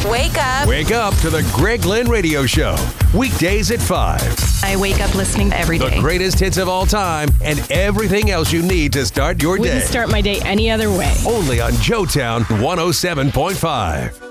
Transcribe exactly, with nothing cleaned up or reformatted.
Wake up. Wake up to the Greg Lynn Radio Show. Weekdays at five. I wake up listening every day. The greatest hits of all time and everything else you need to start your day. Wouldn't start my day any other way. Only on Joetown one oh seven point five.